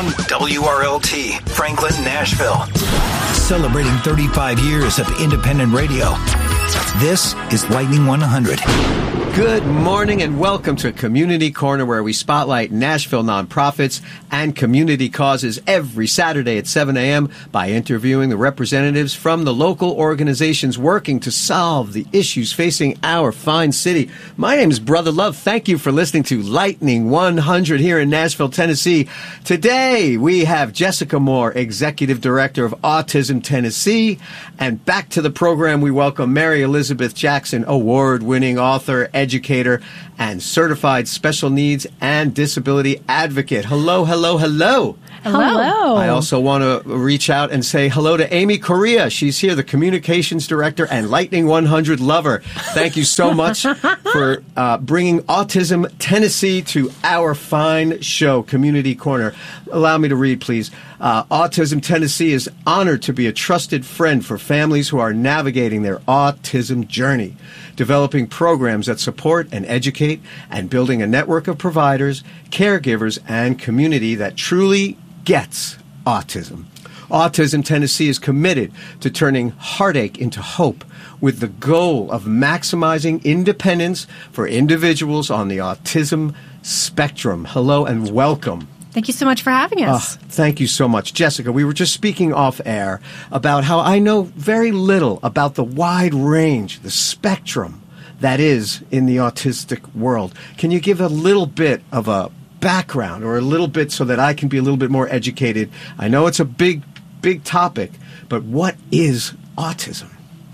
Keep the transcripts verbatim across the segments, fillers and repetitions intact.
own W R L T, Franklin, Nashville. Celebrating thirty-five years of independent radio. This is Lightning one hundred. Good morning and welcome to Community Corner, where we spotlight Nashville nonprofits and community causes every Saturday at seven a.m. by interviewing the representatives from the local organizations working to solve the issues facing our fine city. My name is Brother Love. Thank you for listening to Lightning one hundred here in Nashville, Tennessee. Today we have Jessica Moore, Executive Director of Autism Tennessee. And back to the program, we welcome Mary Elizabeth Jackson, award-winning author, educator, and certified special needs and disability advocate. Hello, hello, hello. Hello. I also want to reach out and say hello to Amy Correa. She's here, the Communications Director and Lightning one hundred lover. Thank you so much for uh, bringing Autism Tennessee to our fine show, Community Corner. Allow me to read, please. Uh, Autism Tennessee is honored to be a trusted friend for families who are navigating their autism journey, developing programs that support and educate, and building a network of providers, caregivers, and community that truly gets autism. Autism Tennessee is committed to turning heartache into hope with the goal of maximizing independence for individuals on the autism spectrum. Hello and welcome. Thank you so much for having us. Uh, thank you so much. Jessica, we were just speaking off air about how I know very little about the wide range, the spectrum that is in the autistic world. Can you give a little bit of a background or a little bit so that I can be a little bit more educated? I know it's a big, big topic, but what is autism?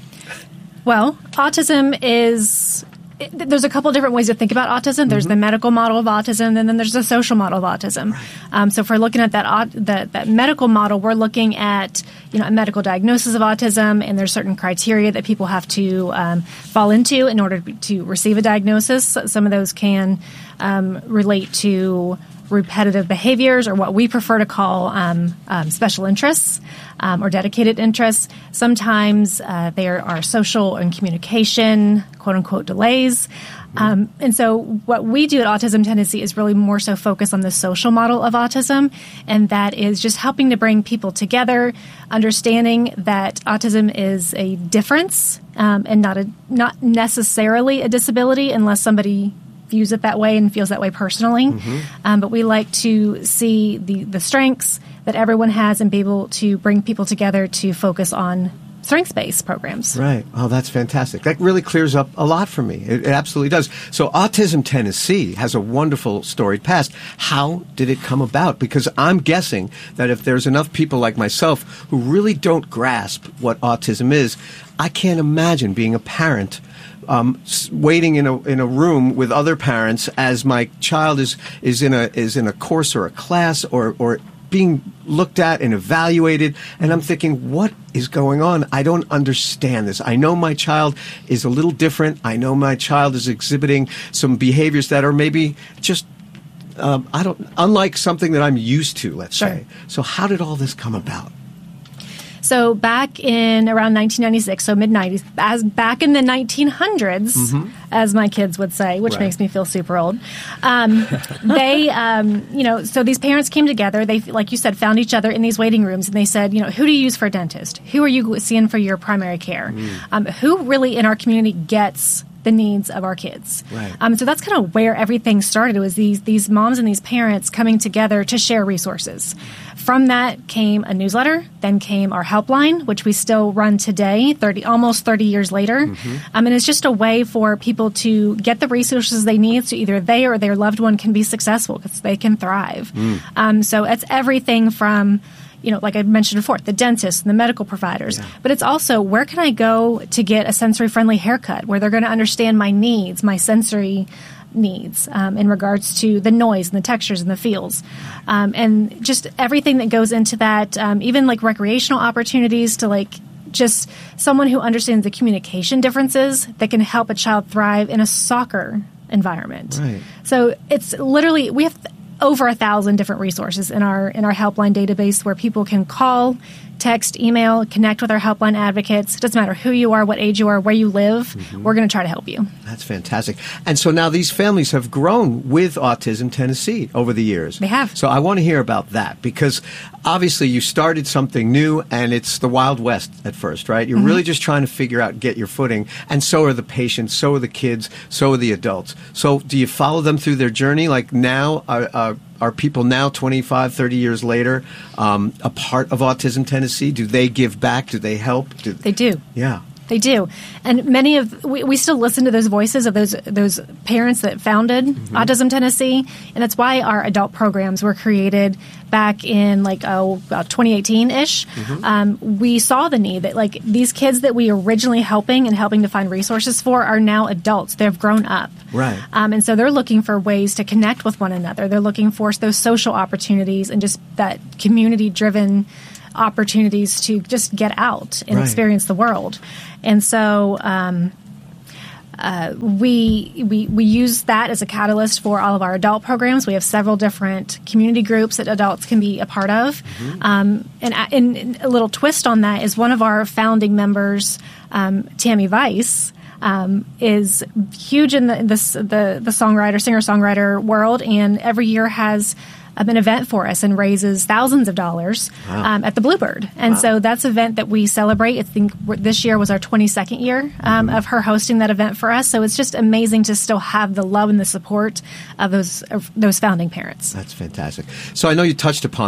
Well, autism is... There's a couple different ways to think about autism. There's mm-hmm. the medical model of autism, and then there's the social model of autism. Right. Um, so if we're looking at that, that that medical model, we're looking at you know a medical diagnosis of autism, and there's certain criteria that people have to um, fall into in order to receive a diagnosis. Some of those can um, relate to repetitive behaviors, or what we prefer to call um, um, special interests um, or dedicated interests. Sometimes uh, there are social and communication, quote-unquote, delays. Um, and so what we do at Autism Tennessee is really more so focus on the social model of autism, and that is just helping to bring people together, understanding that autism is a difference um, and not a not necessarily a disability unless somebody views it that way and feels that way personally. Mm-hmm. Um, but we like to see the, the strengths that everyone has and be able to bring people together to focus on strengths-based programs. Right. Oh, that's fantastic. That really clears up a lot for me. It, it absolutely does. So Autism Tennessee has a wonderful storied past. How did it come about? Because I'm guessing that if there's enough people like myself who really don't grasp what autism is, I can't imagine being a parent Um, waiting in a in a room with other parents as my child is is in a is in a course or a class or or being looked at and evaluated, and I'm thinking, what is going on? I don't understand this. I know my child is a little different. I know my child is exhibiting some behaviors that are maybe just um, I don't unlike something that I'm used to. Let's sure. say. So how did all this come about? So back in around nineteen ninety-six, so mid-nineties, as back in the nineteen hundreds, mm-hmm. as my kids would say, which right. makes me feel super old. Um, they, um, you know, so these parents came together. They, like you said, found each other in these waiting rooms, and they said, you know, who do you use for a dentist? Who are you seeing for your primary care? Mm. Um, who really in our community gets the needs of our kids? Right. Um, so that's kind of where everything started. It was these these moms and these parents coming together to share resources. From that came a newsletter, then came our helpline, which we still run today, thirty almost thirty years later. Mm-hmm. Um, and it's just a way for people to get the resources they need so either they or their loved one can be successful because they can thrive. Mm. Um, so it's everything from, you know, like I mentioned before, the dentists and the medical providers. Yeah. But it's also, where can I go to get a sensory-friendly haircut where they're going to understand my needs, my sensory needs um, in regards to the noise and the textures and the feels. Um, and just everything that goes into that, um, even like recreational opportunities to like just someone who understands the communication differences that can help a child thrive in a soccer environment. Right. So it's literally, we have over a thousand different resources in our in our helpline database where people can call, text, email, connect with our helpline advocates. It doesn't matter who you are, what age you are, where you live. Mm-hmm. We're going to try to help you. That's fantastic. And so now these families have grown with Autism Tennessee over the years. They have. So I want to hear about that because obviously you started something new and it's the Wild West at first, right? You're mm-hmm. really just trying to figure out, get your footing. And so are the patients, so are the kids, so are the adults. So do you follow them through their journey? Like now, uh, uh, are people now twenty-five, thirty years later um, a part of Autism Tennessee? Do they give back? Do they help? Do they do. Yeah. They do. And many of, we, we still listen to those voices of those those parents that founded mm-hmm. Autism Tennessee. And that's why our adult programs were created back in like, oh, about twenty eighteen-ish. Mm-hmm. Um, we saw the need that like these kids that we originally helping and helping to find resources for are now adults. They've grown up. Right. Um, and so they're looking for ways to connect with one another. They're looking for those social opportunities and just that community-driven opportunities to just get out and right. experience the world. And so um, uh, we, we we use that as a catalyst for all of our adult programs. We have several different community groups that adults can be a part of. Mm-hmm. Um, and, and a little twist on that is one of our founding members, um, Tammy Weiss, Um, is huge in the, this, the the songwriter, singer-songwriter world, and every year has um, an event for us and raises thousands of dollars wow. um, at the Bluebird. And wow. so that's an event that we celebrate. I think this year was our twenty-second year um, mm-hmm. of her hosting that event for us. So it's just amazing to still have the love and the support of those of those founding parents. That's fantastic. So I know you touched upon